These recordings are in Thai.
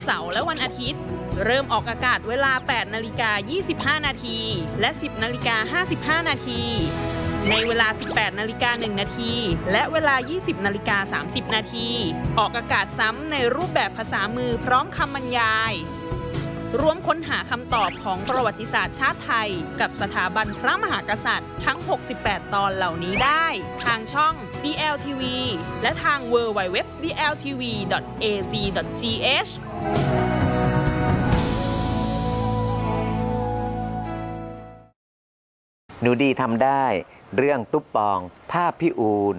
เสาร์และวันอาทิตย์เริ่มออกอากาศเวลา 8:25 นาทีและ 10:55 นาทีในเวลา 18:01 นาทีและเวลา 20:30 นาทีออกอากาศซ้ำในรูปแบบภาษามือพร้อมคำบรรยายร่วมค้นหาคำตอบของประวัติศาสตร์ชาติไทยกับสถาบันพระมหากษัตริย์ทั้ง 68 ตอนเหล่านี้ได้ทางช่อง DLTV และทาง www.dltv.ac.th หนูดีทำได้เรื่องตุ๊บปองภาพพี่อูน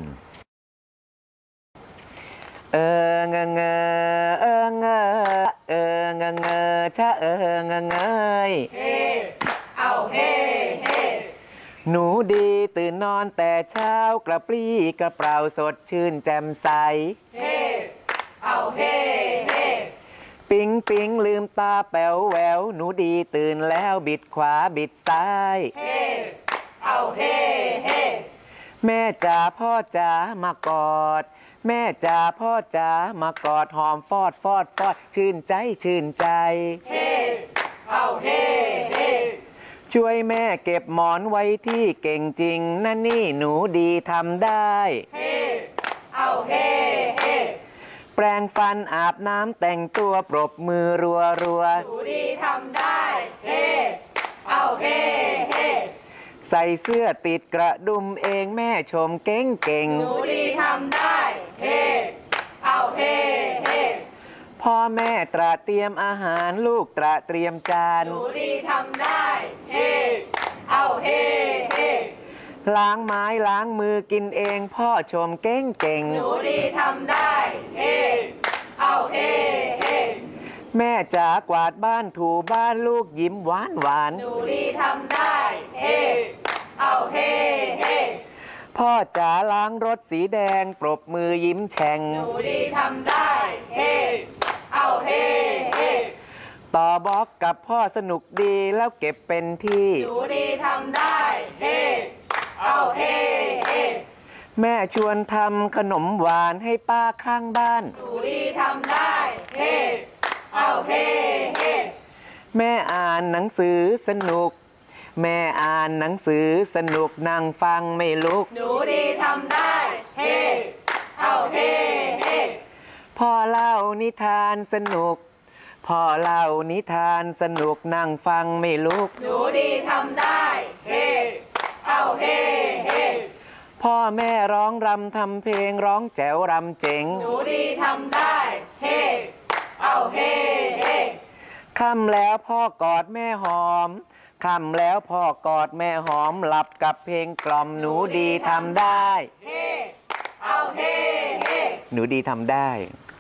เงเงเงเงเงเงชะเงเงยเฮเอาเฮเฮหนูดีตื่นนอนแต่เช้ากระปรี้กระเปร่าสดชื่นแจ่มใสเฮเอาเฮเฮปิ๊งปิ๊งลืมตาแป๋วแหววหนูดีตื่นแล้วบิดขวาบิดซ้ายเฮเอาเฮเฮแม่จ๋าพ่อจ๋ามากอดแม่จ๋าพ่อจ๋ามากอดหอมฟอดฟอดฟอดชื่นใจชื่นใจเฮเอาเฮเฮช่วยแม่เก็บหมอนไว้ที่เก่งจริงนั่นนี่หนูดีทำได้เฮเอาเฮเฮแปรงฟันอาบน้ำแต่งตัวปรบมือรัวรัวหนูดีทำได้เฮเอาเฮเฮใส่เสื้อติดกระดุมเองแม่ชมเก่งเก่งหนูดีทำได้เฮเอาเฮเฮพ่อแม่ตระเตรียมอาหารลูกตระเตรียมจานหนูดีทำได้เฮเอาเฮเฮล้างไม้ล้างมือกินเองพ่อชมเก่งเก่งหนูดีทำได้เฮเอาเฮเฮแม่จ๋ากวาดบ้านถูบ้านลูกยิ้มหวานหวานหนูดีทำได้เฮเอาเฮเฮพ่อจ๋าล้างรถสีแดงปรบมือยิ้มแฉ่งหนูดีทำได้เฮเอาเฮเฮต่อบล็อกกับพ่อสนุกดีแล้วเก็บเป็นที่หนูดีทำได้เฮเอาเฮเฮแม่ชวนทำขนมหวานให้ป้าข้างบ้านหนูดีทำได้เฮเอาเฮเฮแม่อ่านหนังสือสนุกแม่อ่านหนังสือสนุกนั่งฟังไม่ลุกหนูดีทำได้เฮเอาเฮเฮพ่อเล่านิทานสนุกพ่อเล่านิทานสนุกนั่งฟังไม่ลุกหนูดีทำได้เฮเอาเฮเฮพ่อแม่ร้องรำทำเพลงร้องแจ๋วรำเจ๋งหนูดีทำได้เฮเอาเฮเฮค่ำแล้วพ่อกอดแม่หอมค่ำแล้วพ่อกอดแม่หอมหลับกับเพลงกล่อมหนูดีทำได้เฮเอาเฮเฮหนูดีทำได้